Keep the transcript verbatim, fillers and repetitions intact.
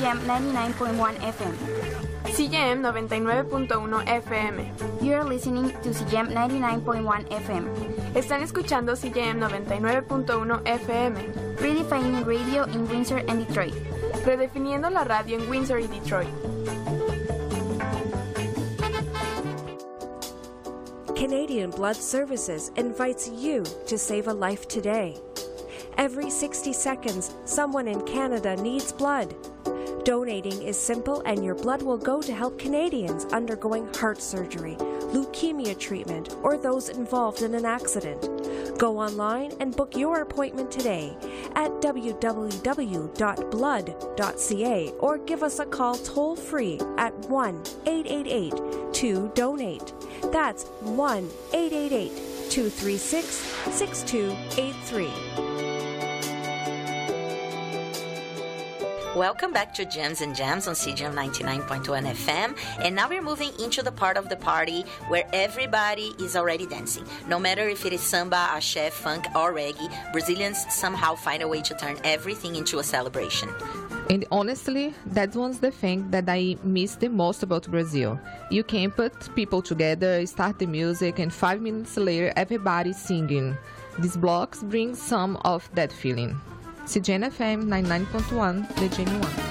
G M ninety-nine point one F M. C G M noventa y nueve punto uno F M. You're listening to C G M ninety-nine point one F M. Están escuchando C G M noventa y nueve punto uno F M. Redefining radio in Windsor and Detroit. Redefiniendo la radio en Windsor y Detroit. Canadian Blood Services invites you to save a life today. Every sixty seconds, someone in Canada needs blood. Donating is simple, and your blood will go to help Canadians undergoing heart surgery, leukemia treatment, or those involved in an accident. Go online and book your appointment today at w w w dot blood dot c a or give us a call toll-free at one eight eight eight two donate. That's one eight eight eight two three six six two eight three. Welcome back to Gems and Jams on C G M ninety-nine point one F M, and now we're moving into the part of the party where everybody is already dancing. No matter if it is samba, axé, funk, or reggae, Brazilians somehow find a way to turn everything into a celebration. And honestly, that's one the thing that I miss the most about Brazil. You can put people together, start the music, and five minutes later, everybody's singing. These blocks bring some of that feeling. C G M F M ninety-nine point one, the Genuine One.